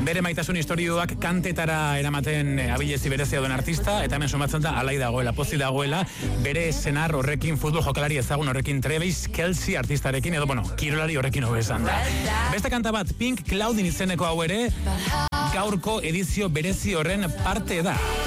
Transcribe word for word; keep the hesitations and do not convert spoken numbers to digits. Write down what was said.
bere maitasun istorioak kantetara eramaten abilezi berezia duen artista, eta hemen sumatzen da alai dagoela, pozi dagoela, bere senar horrekin, futbol jokalari ezagun horrekin, Travis Kelce artistarekin, edo, bueno, kirolari horrekin hobe esan da. Beste kanta bat, Pink Cloudin izeneko hau ere, gaurko edizio berezi horren parte da.